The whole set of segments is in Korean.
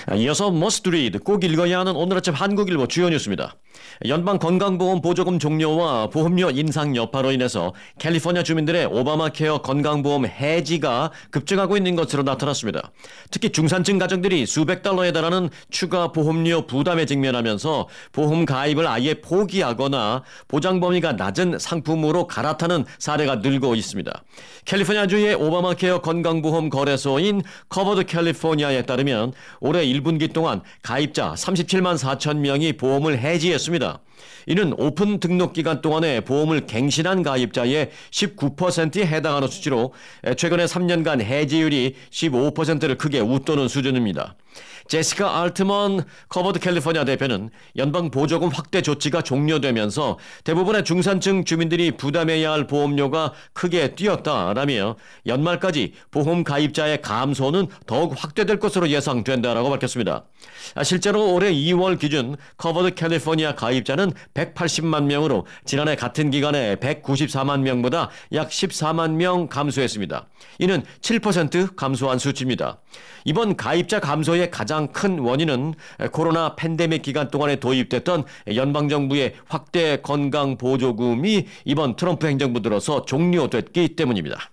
이어서 머스트 리드, 꼭 읽어야 하는 오늘 아침 한국일보 주요 뉴스입니다. 연방건강보험 보조금 종료와 보험료 인상 여파로 인해서 캘리포니아 주민들의 오바마 케어 건강보험 해지가 급증하고 있는 것으로 나타났습니다. 특히 중산층 가정들이 수백 달러에 달하는 추가 보험료 부담에 직면하면서 보험 가입을 아예 포기하거나 보장 범위가 낮은 상품으로 갈아타는 사례가 늘고 있습니다. 캘리포니아주의 오바마 케어 건강보험 거래소인 커버드 캘리포니아에 따르면 올해 1분기 동안 가입자 37만 4천 명이 보험을 해지했습니다. 이는 오픈 등록 기간 동안에 보험을 갱신한 가입자의 19%에 해당하는 수치로 최근에 3년간 해지율이 15%를 크게 웃도는 수준입니다. 제시카 알트먼 커버드 캘리포니아 대표는 연방 보조금 확대 조치가 종료되면서 대부분의 중산층 주민들이 부담해야 할 보험료가 크게 뛰었다라며 연말까지 보험 가입자의 감소는 더욱 확대될 것으로 예상된다라고 밝혔습니다. 실제로 올해 2월 기준 커버드 캘리포니아 가입자는 180만 명으로 지난해 같은 기간에 194만 명보다 약 14만 명 감소했습니다. 이는 7% 감소한 수치입니다. 이번 가입자 감소의 가장 큰 원인은 코로나 팬데믹 기간 동안에 도입됐던 연방정부의 확대 건강보조금이 이번 트럼프 행정부 들어서 종료됐기 때문입니다.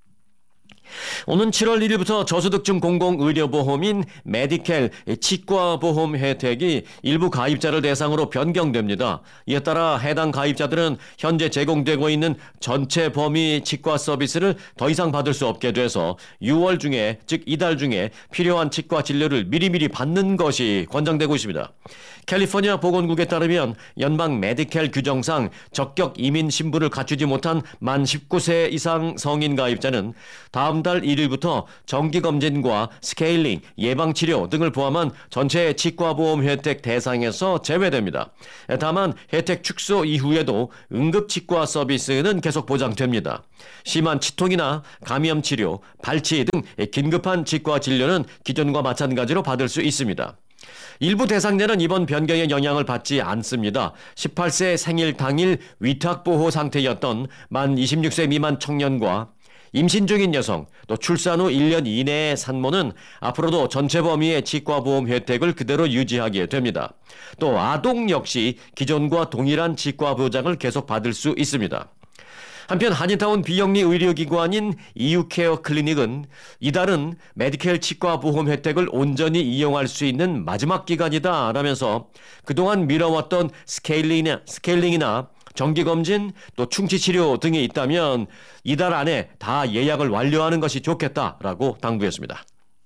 오는 7월 1일부터 저소득층 공공의료보험인 메디켈 치과보험 혜택이 일부 가입자를 대상으로 변경됩니다. 이에 따라 해당 가입자들은 현재 제공되고 있는 전체 범위 치과 서비스를 더 이상 받을 수 없게 돼서 6월 중에, 즉 이달 중에 필요한 치과 진료를 미리미리 받는 것이 권장되고 있습니다. 캘리포니아 보건국에 따르면 연방 메디켈 규정상 적격 이민 신분을 갖추지 못한 만 19세 이상 성인 가입자는 다음 달 1일부터 정기검진과 스케일링, 예방치료 등을 포함한 전체 치과보험 혜택 대상에서 제외됩니다. 다만 혜택 축소 이후에도 응급치과 서비스는 계속 보장됩니다. 심한 치통이나 감염치료, 발치 등 긴급한 치과 진료는 기존과 마찬가지로 받을 수 있습니다. 일부 대상자는 이번 변경의 영향을 받지 않습니다. 18세 생일 당일 위탁보호 상태였던 만 26세 미만 청년과 임신 중인 여성, 또 출산 후 1년 이내의 산모는 앞으로도 전체 범위의 치과보험 혜택을 그대로 유지하게 됩니다. 또 아동 역시 기존과 동일한 치과 보장을 계속 받을 수 있습니다. 한편 한인타운 비영리 의료기관인 이유케어 클리닉은 이달은 메디켈 치과보험 혜택을 온전히 이용할 수 있는 마지막 기간이다 라면서 그동안 미뤄왔던 스케일링이나 정기검진 또 충치치료 등이 있다면 이달 안에 다 예약을 완료하는 것이 좋겠다라고 당부했습니다.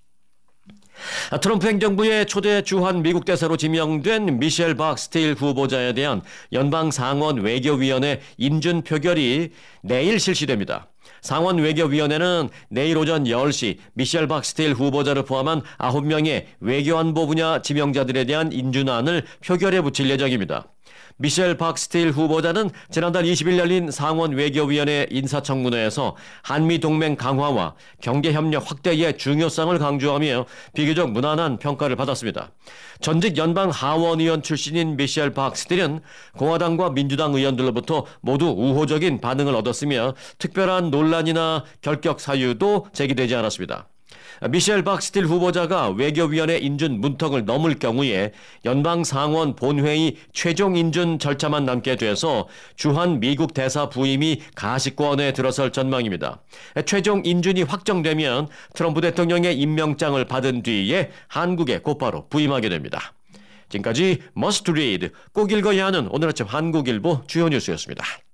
트럼프 행정부의 초대 주한 미국 대사로 지명된 미셸 박스테일 후보자에 대한 연방 상원 외교위원회 인준 표결이 내일 실시됩니다. 상원 외교위원회는 내일 오전 10시 미셸 박스테일 후보자를 포함한 9명의 외교안보 분야 지명자들에 대한 인준안을 표결에 붙일 예정입니다. 미셸 박스테일 후보자는 지난달 20일 열린 상원 외교위원회 인사청문회에서 한미동맹 강화와 경제협력 확대의 중요성을 강조하며 비교적 무난한 평가를 받았습니다. 전직 연방 하원의원 출신인 미셸 박스테일은 공화당과 민주당 의원들로부터 모두 우호적인 반응을 얻었으며 특별한 논란이나 결격 사유도 제기되지 않았습니다. 미셸 박스테일 후보자가 외교위원회 인준 문턱을 넘을 경우에 연방 상원 본회의 최종 인준 절차만 남게 돼서 주한 미국 대사 부임이 가시권에 들어설 전망입니다. 최종 인준이 확정되면 트럼프 대통령의 임명장을 받은 뒤에 한국에 곧바로 부임하게 됩니다. 지금까지 머스트 리드, 꼭 읽어야 하는 오늘 아침 한국일보 주요 뉴스였습니다.